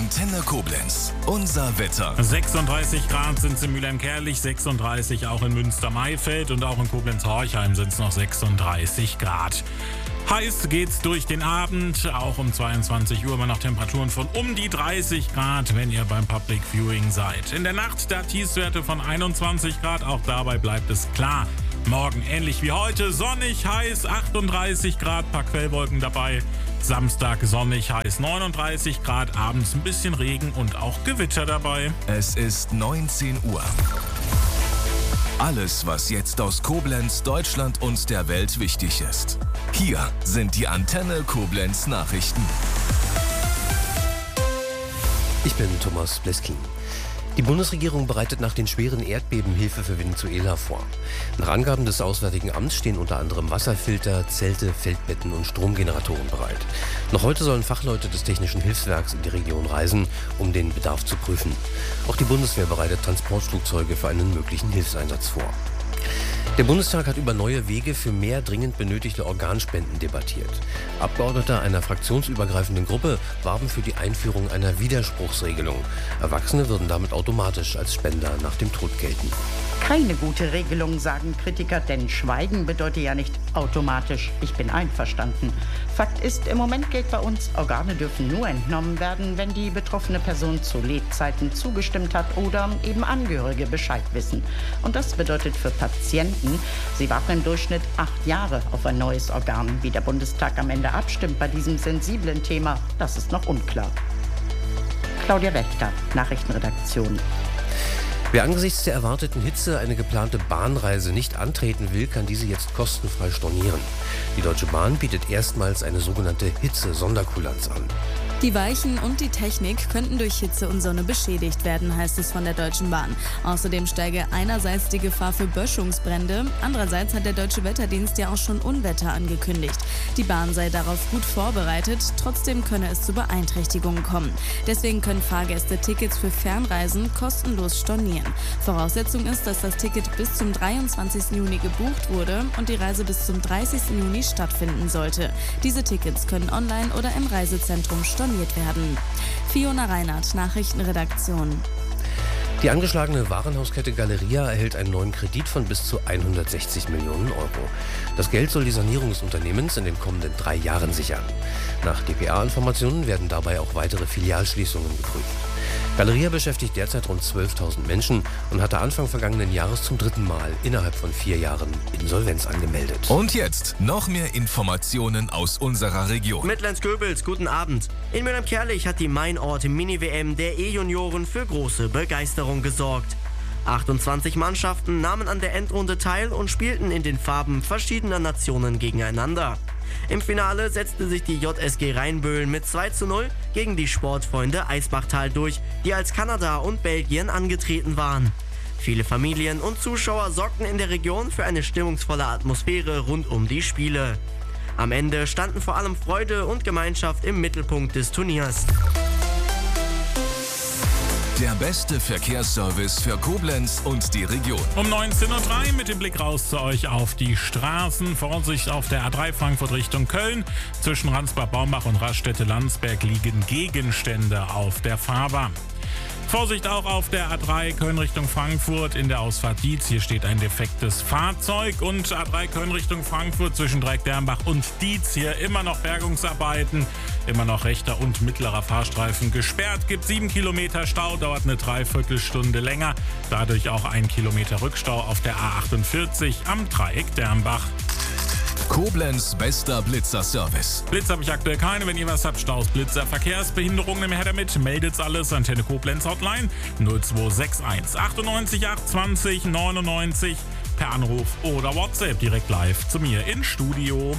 Antenne Koblenz. Unser Wetter. 36 Grad sind es in Mülheim-Kärlich, 36 auch in Münster-Maifeld und auch in Koblenz-Horchheim sind es noch 36 Grad. Heiß geht's durch den Abend, auch um 22 Uhr immer noch Temperaturen von um die 30 Grad, wenn ihr beim Public Viewing seid. In der Nacht da Tiefstwerte von 21 Grad, auch dabei bleibt es klar. Morgen ähnlich wie heute, sonnig, heiß, 38 Grad, paar Quellwolken dabei. Samstag sonnig, heiß, 39 Grad, abends ein bisschen Regen und auch Gewitter dabei. Es ist 19 Uhr. Alles, was jetzt aus Koblenz, Deutschland und der Welt wichtig ist. Hier sind die Antenne Koblenz Nachrichten. Ich bin Thomas Bleskin. Die Bundesregierung bereitet nach den schweren Erdbeben Hilfe für Venezuela vor. Nach Angaben des Auswärtigen Amts stehen unter anderem Wasserfilter, Zelte, Feldbetten und Stromgeneratoren bereit. Noch heute sollen Fachleute des Technischen Hilfswerks in die Region reisen, um den Bedarf zu prüfen. Auch die Bundeswehr bereitet Transportflugzeuge für einen möglichen Hilfseinsatz vor. Der Bundestag hat über neue Wege für mehr dringend benötigte Organspenden debattiert. Abgeordnete einer fraktionsübergreifenden Gruppe warben für die Einführung einer Widerspruchsregelung. Erwachsene würden damit automatisch als Spender nach dem Tod gelten. Keine gute Regelung, sagen Kritiker, denn Schweigen bedeutet ja nicht automatisch, ich bin einverstanden. Fakt ist, im Moment gilt bei uns, Organe dürfen nur entnommen werden, wenn die betroffene Person zu Lebzeiten zugestimmt hat oder eben Angehörige Bescheid wissen. Und das bedeutet für Patienten, sie warten im Durchschnitt 8 Jahre auf ein neues Organ. Wie der Bundestag am Ende abstimmt bei diesem sensiblen Thema, das ist noch unklar. Claudia Wächter, Nachrichtenredaktion. Wer angesichts der erwarteten Hitze eine geplante Bahnreise nicht antreten will, kann diese jetzt kostenfrei stornieren. Die Deutsche Bahn bietet erstmals eine sogenannte Hitze-Sonderkulanz an. Die Weichen und die Technik könnten durch Hitze und Sonne beschädigt werden, heißt es von der Deutschen Bahn. Außerdem steige einerseits die Gefahr für Böschungsbrände, andererseits hat der Deutsche Wetterdienst ja auch schon Unwetter angekündigt. Die Bahn sei darauf gut vorbereitet, trotzdem könne es zu Beeinträchtigungen kommen. Deswegen können Fahrgäste Tickets für Fernreisen kostenlos stornieren. Voraussetzung ist, dass das Ticket bis zum 23. Juni gebucht wurde und die Reise bis zum 30. Juni stattfinden sollte. Diese Tickets können online oder im Reisezentrum storniert werden. Fiona Reinhardt, Nachrichtenredaktion. Die angeschlagene Warenhauskette Galeria erhält einen neuen Kredit von bis zu 160 Millionen Euro. Das Geld soll die Sanierung des Unternehmens in den kommenden 3 Jahren sichern. Nach dpa-Informationen werden dabei auch weitere Filialschließungen geprüft. Galeria beschäftigt derzeit rund 12.000 Menschen und hatte Anfang vergangenen Jahres zum 3. Mal innerhalb von 4 Jahren Insolvenz angemeldet. Und jetzt noch mehr Informationen aus unserer Region. Mittlers-Göbels, guten Abend. In Mülheim-Kärlich hat die Mainort Mini-WM der E-Junioren für große Begeisterung gesorgt. 28 Mannschaften nahmen an der Endrunde teil und spielten in den Farben verschiedener Nationen gegeneinander. Im Finale setzte sich die JSG Rheinböhlen mit 2:0 gegen die Sportfreunde Eisbachtal durch, die als Kanada und Belgien angetreten waren. Viele Familien und Zuschauer sorgten in der Region für eine stimmungsvolle Atmosphäre rund um die Spiele. Am Ende standen vor allem Freude und Gemeinschaft im Mittelpunkt des Turniers. Der beste Verkehrsservice für Koblenz und die Region. Um 19.03 Uhr mit dem Blick raus zu euch auf die Straßen. Vorsicht auf der A3 Frankfurt Richtung Köln. Zwischen Ransbach-Baumbach und Raststätte-Landsberg liegen Gegenstände auf der Fahrbahn. Vorsicht auch auf der A3 Köln Richtung Frankfurt in der Ausfahrt Dietz. Hier steht ein defektes Fahrzeug. Und A3 Köln Richtung Frankfurt zwischen Dreieck-Dernbach und Dietz. Hier immer noch Bergungsarbeiten. Immer noch rechter und mittlerer Fahrstreifen gesperrt. Gibt 7 Kilometer Stau, dauert eine Dreiviertelstunde länger. Dadurch auch 1 Kilometer Rückstau auf der A48 am Dreieck Dernbach. Koblenz bester Blitzer-Service. Blitz habe ich aktuell keine. Wenn ihr was habt, Staus, Blitzer, Verkehrsbehinderungen, im her damit. Meldet's alles. Antenne Koblenz Hotline 0261 98 820 99 per Anruf oder WhatsApp direkt live zu mir ins Studio.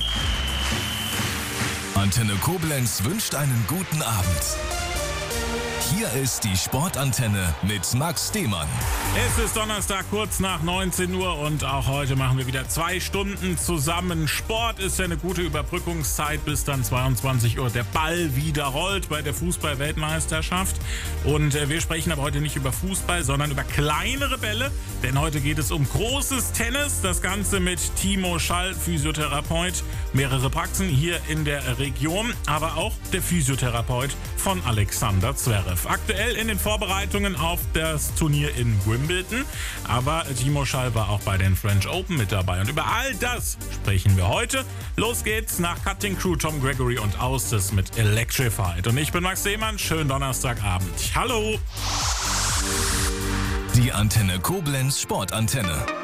Antenne Koblenz wünscht einen guten Abend. Hier ist die Sportantenne mit Max Demann. Es ist Donnerstag, kurz nach 19 Uhr und auch heute machen wir wieder 2 Stunden zusammen. Sport ist ja eine gute Überbrückungszeit, bis dann 22 Uhr der Ball wieder rollt bei der Fußball-Weltmeisterschaft. Und wir sprechen aber heute nicht über Fußball, sondern über kleinere Bälle, denn heute geht es um großes Tennis. Das Ganze mit Timo Schall, Physiotherapeut, mehrere Praxen hier in der Region, aber auch der Physiotherapeut von Alexander Zverev. Golf. Aktuell in den Vorbereitungen auf das Turnier in Wimbledon. Aber Timo Schall war auch bei den French Open mit dabei. Und über all das sprechen wir heute. Los geht's nach Cutting Crew, Tom Gregory und Austis mit Electrified. Und ich bin Max Seemann. Schönen Donnerstagabend. Hallo! Die Antenne Koblenz Sportantenne.